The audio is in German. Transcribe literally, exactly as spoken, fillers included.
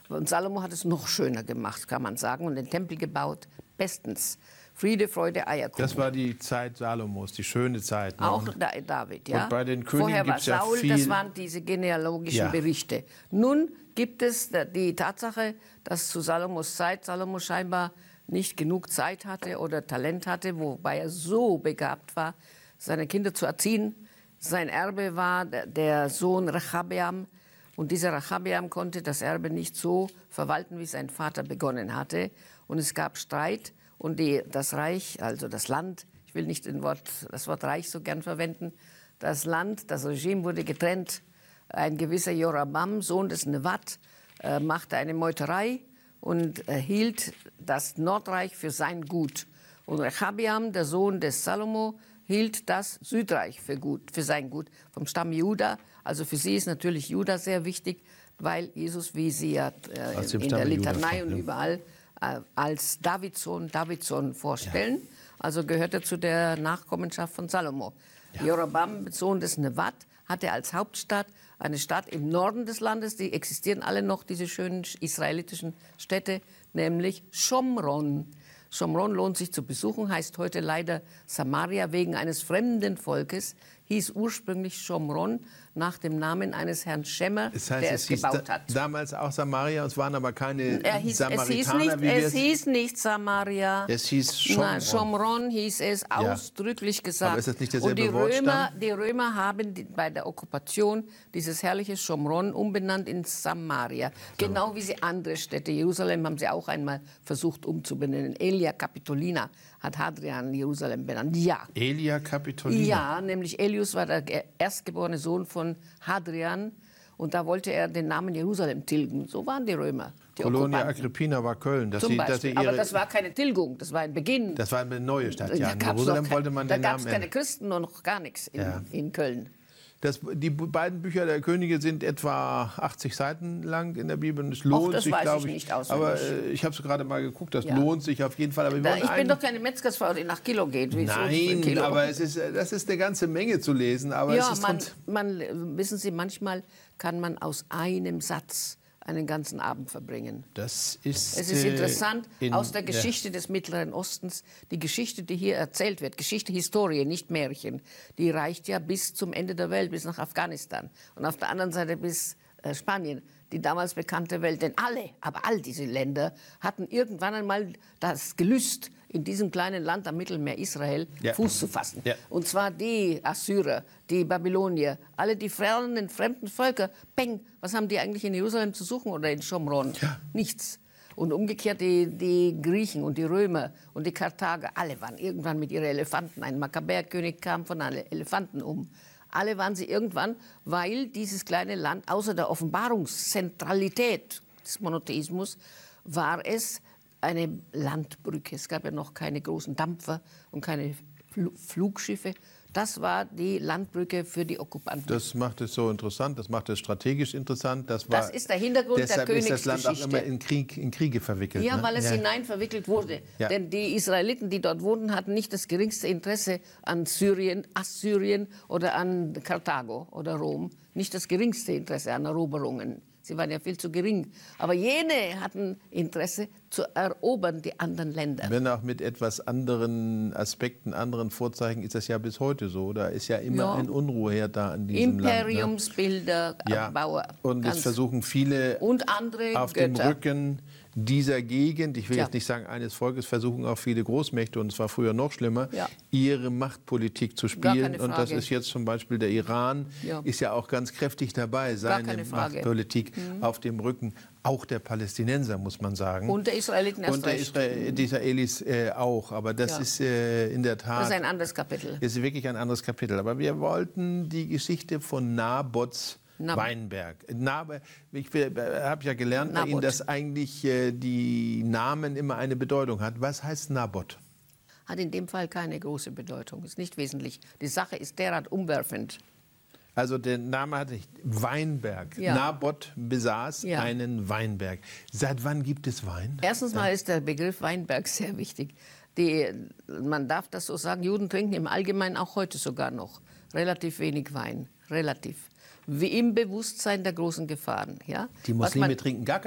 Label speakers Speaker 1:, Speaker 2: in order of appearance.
Speaker 1: Und Salomo hat es noch schöner gemacht, kann man sagen, und den Tempel gebaut, bestens. Friede, Freude, Eierkuchen.
Speaker 2: Das war die Zeit Salomos, die schöne Zeit. Ne?
Speaker 1: Auch da, David, ja.
Speaker 2: Und bei den Königen
Speaker 1: Vorher war
Speaker 2: gibt's ja
Speaker 1: Saul,
Speaker 2: viel...
Speaker 1: das waren diese genealogischen
Speaker 2: Ja.
Speaker 1: Berichte. Nun gibt es die Tatsache, dass zu Salomos Zeit Salomo scheinbar nicht genug Zeit hatte oder Talent hatte, wobei er so begabt war, seine Kinder zu erziehen. Sein Erbe war der Sohn Rechabeam. Und dieser Rechabeam konnte das Erbe nicht so verwalten, wie sein Vater begonnen hatte. Und es gab Streit. Und die, das Reich, also das Land, ich will nicht den Wort, das Wort Reich so gern verwenden, das Land, das Regime wurde getrennt. Ein gewisser Jorabam, Sohn des Nevat, äh, machte eine Meuterei und äh, hielt das Nordreich für sein Gut. Und Rechabeam, der Sohn des Salomo, hielt das Südreich für, gut, für sein Gut, vom Stamm Juda. Also für sie ist natürlich Juda sehr wichtig, weil Jesus, wie sie ja äh, in, in der Litanei und überall äh, als Davidsohn, Davidsohn vorstellen. Ja. Also gehört er zu der Nachkommenschaft von Salomo. Ja. Jorabam, Sohn des Nevat, hatte als Hauptstadt eine Stadt im Norden des Landes, die existieren alle noch, diese schönen israelitischen Städte, nämlich Schomron. Schomron lohnt sich zu besuchen, heißt heute leider Samaria wegen eines fremden Volkes, hieß ursprünglich Schomron nach dem Namen eines Herrn Schemmer,
Speaker 2: das heißt,
Speaker 1: der
Speaker 2: es
Speaker 1: es
Speaker 2: hieß
Speaker 1: gebaut
Speaker 2: da,
Speaker 1: hat.
Speaker 2: Damals auch Samaria, es waren aber keine
Speaker 1: er hieß,
Speaker 2: Samaritaner,
Speaker 1: es hieß nicht,
Speaker 2: wie wir
Speaker 1: es hieß nicht Samaria.
Speaker 2: Es hieß Schomron.
Speaker 1: Nein, Schomron hieß es,
Speaker 2: Ja.
Speaker 1: ausdrücklich gesagt.
Speaker 2: Aber ist das nicht
Speaker 1: Und
Speaker 2: derselbe
Speaker 1: die
Speaker 2: Wortstamm?
Speaker 1: Römer, die Römer haben die, bei der Okkupation dieses herrliche Schomron umbenannt in Samaria. Genau wie sie andere Städte, Jerusalem haben sie auch einmal versucht umzubenennen. Elia Capitolina hat Hadrian Jerusalem benannt. Ja.
Speaker 2: Elia Capitolina?
Speaker 1: Ja, nämlich Elius war der erstgeborene Sohn von Hadrian. Und da wollte er den Namen Jerusalem tilgen. So waren die Römer. Die
Speaker 2: Colonia
Speaker 1: Okkupanten.
Speaker 2: Agrippina war Köln. Dass
Speaker 1: Zum
Speaker 2: sie, dass
Speaker 1: Beispiel.
Speaker 2: sie ihre,
Speaker 1: Aber das war keine Tilgung, das war ein Beginn.
Speaker 2: das war eine neue Stadt. Ja,
Speaker 1: Da
Speaker 2: in
Speaker 1: gab's
Speaker 2: Jerusalem
Speaker 1: noch kein-
Speaker 2: wollte man
Speaker 1: da
Speaker 2: den
Speaker 1: gab
Speaker 2: Namen
Speaker 1: es keine
Speaker 2: ändern.
Speaker 1: Christen und noch gar nichts in,
Speaker 2: Ja.
Speaker 1: in Köln.
Speaker 2: Das, die beiden Bücher der Könige sind etwa achtzig Seiten lang in der Bibel. Und es lohnt
Speaker 1: das
Speaker 2: sich,
Speaker 1: weiß
Speaker 2: glaube
Speaker 1: ich
Speaker 2: ich.
Speaker 1: nicht auswendig.
Speaker 2: Aber äh, ich habe es gerade mal geguckt, das
Speaker 1: Ja.
Speaker 2: lohnt sich auf jeden Fall. Aber wir
Speaker 1: Da,
Speaker 2: wollen
Speaker 1: ich bin
Speaker 2: einen-
Speaker 1: doch keine Metzgersfrau, die nach Kilo geht. Wie so für
Speaker 2: Nein,
Speaker 1: Kilo.
Speaker 2: aber es ist, äh, das ist eine ganze Menge zu lesen. Aber
Speaker 1: ja,
Speaker 2: es ist
Speaker 1: man,
Speaker 2: trotz-
Speaker 1: man, wissen Sie, manchmal kann man aus einem Satz einen ganzen Abend verbringen.
Speaker 2: das ist,
Speaker 1: Es ist
Speaker 2: äh,
Speaker 1: interessant,
Speaker 2: in
Speaker 1: aus der Geschichte des Mittleren Ostens, die Geschichte, die hier erzählt wird, Geschichte, Historie, nicht Märchen, die reicht ja bis zum Ende der Welt, bis nach Afghanistan. Und auf der anderen Seite bis äh, Spanien, die damals bekannte Welt. Denn alle, aber all diese Länder hatten irgendwann einmal das Gelüst, in diesem kleinen Land am Mittelmeer Israel
Speaker 2: Ja.
Speaker 1: Fuß zu fassen.
Speaker 2: Ja.
Speaker 1: Und zwar die Assyrer, die Babylonier, alle die fernen, fremden Völker. Peng, was haben die eigentlich in Jerusalem zu suchen oder in Schomron?
Speaker 2: Ja.
Speaker 1: Nichts. Und umgekehrt die, die Griechen und die Römer und die Karthager, alle waren irgendwann mit ihren Elefanten. Ein Makkabäerkönig kam von einem Elefanten um. Alle waren sie irgendwann, weil dieses kleine Land außer der Offenbarungszentralität des Monotheismus war es eine Landbrücke. Es gab ja noch keine großen Dampfer und keine Fl Flugschiffe. Das war die Landbrücke für die Okkupanten.
Speaker 2: Das macht es so interessant, das macht es strategisch interessant. Das, war,
Speaker 1: Das ist der Hintergrund der
Speaker 2: deshalb ist das Land auch
Speaker 1: Königsgeschichte.
Speaker 2: immer in, Krieg, in Kriege verwickelt.
Speaker 1: Ja,
Speaker 2: ne?
Speaker 1: weil es
Speaker 2: ja.
Speaker 1: hinein verwickelt wurde.
Speaker 2: Ja.
Speaker 1: Denn die Israeliten, die dort wohnten, hatten nicht das geringste Interesse an Syrien, Assyrien oder an Karthago oder Rom. Nicht das geringste Interesse an Eroberungen. Sie waren ja viel zu gering. Aber jene hatten Interesse zu erobern, die anderen Länder.
Speaker 2: Wenn auch mit etwas anderen Aspekten, anderen Vorzeichen, ist das ja bis heute so. Da ist ja immer
Speaker 1: Ja.
Speaker 2: ein Unruheherd da in diesem Land.
Speaker 1: Imperiumsbilder,
Speaker 2: Ne? Ja.
Speaker 1: Bauer.
Speaker 2: Und es
Speaker 1: ganz-
Speaker 2: versuchen viele
Speaker 1: und andere
Speaker 2: auf
Speaker 1: Götter.
Speaker 2: dem Rücken dieser Gegend, ich will
Speaker 1: Tja.
Speaker 2: jetzt nicht sagen eines Volkes, versuchen auch viele Großmächte, und es war früher noch schlimmer,
Speaker 1: Ja.
Speaker 2: ihre Machtpolitik zu
Speaker 1: Gar
Speaker 2: spielen.
Speaker 1: keine
Speaker 2: Und das
Speaker 1: Frage.
Speaker 2: ist jetzt zum Beispiel der Iran,
Speaker 1: Ja.
Speaker 2: ist ja auch ganz kräftig dabei, seine
Speaker 1: keine Frage. Mhm.
Speaker 2: Machtpolitik auf dem Rücken, auch der Palästinenser, muss man sagen.
Speaker 1: Und der Israeliten erst
Speaker 2: Und der
Speaker 1: recht.
Speaker 2: Israel, die Israelis äh, auch. Aber das
Speaker 1: Ja.
Speaker 2: ist äh, in der Tat
Speaker 1: Das ist ein anderes Kapitel.
Speaker 2: ist wirklich ein anderes Kapitel. Aber wir wollten die Geschichte von Nabots
Speaker 1: Nab-
Speaker 2: Weinberg. Nab ich habe ja gelernt bei Ihnen,
Speaker 1: Nabot.
Speaker 2: dass eigentlich äh, die Namen immer eine Bedeutung hat. Was heißt Nabot?
Speaker 1: Hat in dem Fall keine große Bedeutung. Ist nicht wesentlich. Die Sache ist derart umwerfend.
Speaker 2: Also der Name hatte ich Weinberg.
Speaker 1: Ja.
Speaker 2: Nabot besaß
Speaker 1: Ja.
Speaker 2: einen Weinberg. Seit wann gibt es Wein?
Speaker 1: Erstens mal ist der Begriff Weinberg sehr wichtig. Die, man darf das so sagen, Juden trinken im Allgemeinen auch heute sogar noch relativ wenig Wein. Relativ. Wie im Bewusstsein der großen Gefahren. Ja?
Speaker 2: Die
Speaker 1: Was
Speaker 2: Muslime
Speaker 1: man-
Speaker 2: trinken gar